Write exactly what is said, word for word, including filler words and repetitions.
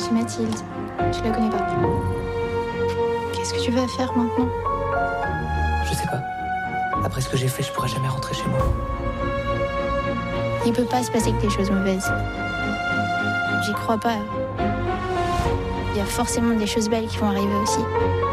c'est Mathilde. Tu la connais pas. Qu'est-ce que tu vas faire maintenant? Je sais pas. Après ce que j'ai fait, je pourrais jamais rentrer chez moi. Il peut pas se passer que des choses mauvaises. J'y crois pas. Il y a forcément des choses belles qui vont arriver aussi.